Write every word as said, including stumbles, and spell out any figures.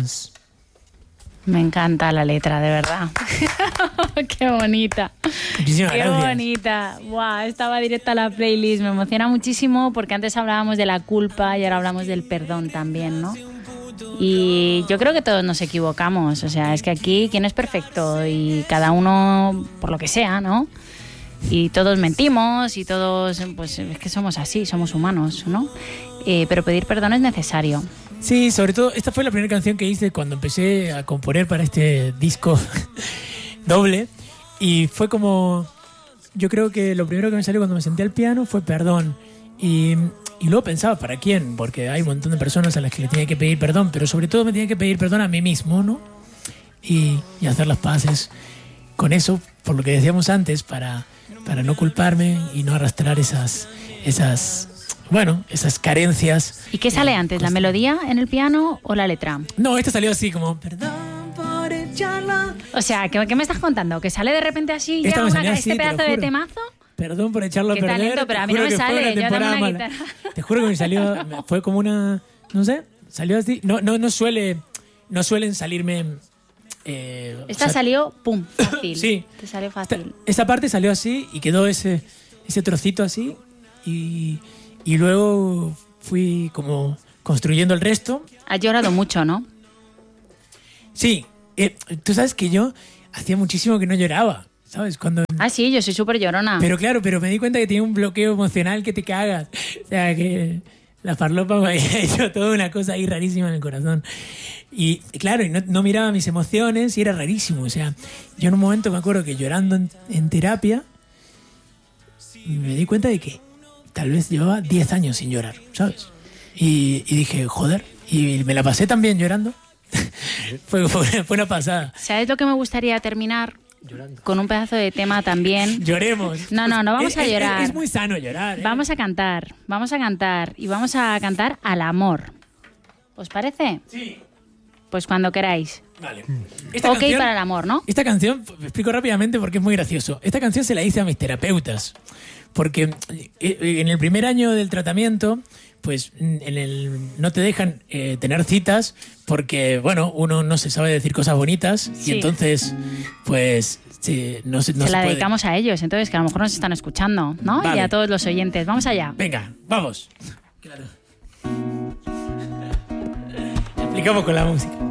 Jones. Me encanta la letra, de verdad. Qué bonita. Muchísimas Qué gracias. bonita. Wow, estaba directa a la playlist. Me emociona muchísimo porque antes hablábamos de la culpa y ahora hablamos del perdón también, ¿no? Y yo creo que todos nos equivocamos. O sea, es que aquí quién es perfecto y cada uno por lo que sea, ¿no? Y todos mentimos y todos, pues es que somos así, somos humanos, ¿no? Eh, pero pedir perdón es necesario. Sí, sobre todo, esta fue la primera canción que hice cuando empecé a componer para este disco doble. Y fue como, yo creo que lo primero que me salió cuando me senté al piano fue perdón. Y, y luego pensaba, ¿para quién? Porque hay un montón de personas a las que le tenía que pedir perdón, pero sobre todo me tenía que pedir perdón a mí mismo, ¿no? Y, y hacer las paces con eso, por lo que decíamos antes, para, para no culparme y no arrastrar esas, esas, bueno, esas carencias. ¿Y qué sale antes, la melodía en el piano o la letra? No, esta salió así como, perdón por echarla. O sea, ¿qué, qué me estás contando? ¿Que sale de repente así Esta ya me una, salió este así, te lo pedazo de juro. temazo? Perdón por echarlo a Qué perder. talento, pero a te mí no juro me que fue sale, una yo dame temporada una mala. guitarra. Te juro que me salió, fue como una, no sé, salió así. No, no, no suele, no suelen salirme. Eh, Esta o sea, salió, pum, fácil. Sí. Te salió esta, fácil. esa parte salió así y quedó ese, ese trocito así y, y luego fui como construyendo el resto. Has llorado mucho, ¿no? Sí, eh, tú sabes que yo hacía muchísimo que no lloraba, ¿sabes? Cuando Ah, sí, yo soy súper llorona. Pero claro, pero me di cuenta que tenía un bloqueo emocional que te cagas. O sea, que la farlopa me había hecho toda una cosa ahí rarísima en el corazón. Y claro, y no, no miraba mis emociones y era rarísimo. O sea, yo en un momento me acuerdo que llorando en, en terapia me di cuenta de que tal vez llevaba diez años sin llorar, ¿sabes? Y, y dije, joder, y me la pasé también llorando. fue, fue, fue una pasada. ¿Sabes lo que me gustaría terminar? Llorando. Con un pedazo de tema también. Lloremos. No, no, no vamos Es- a es- llorar. Es, muy sano llorar. ¿eh? Vamos a cantar, vamos a cantar y vamos a cantar al amor. ¿Os parece? Sí. Pues cuando queráis. Vale. Ok Esta canción- para el amor, ¿no? Esta canción, me explico rápidamente porque es muy gracioso. Esta canción se la hice a mis terapeutas. Porque eh, en el primer año del tratamiento, pues en el, no te dejan eh, tener citas porque, bueno, uno no se sabe decir cosas bonitas Sí. y entonces, pues, sí, no se, no se se la puede. dedicamos a ellos, entonces que a lo mejor nos están escuchando, ¿no? Vale. Y a todos los oyentes. Vamos allá. Venga, vamos. Claro. Explicamos con la música.